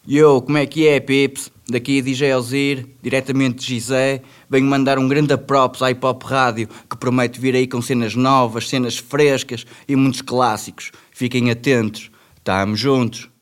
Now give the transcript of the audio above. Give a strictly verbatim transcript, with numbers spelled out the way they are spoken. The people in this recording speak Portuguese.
Yo, como é que é, pips? Daqui D J Ozir, diretamente de Gizé, venho mandar um grande props à Hip Hop Rádio, que promete vir aí com cenas novas, cenas frescas e muitos clássicos. Fiquem atentos, tamo juntos.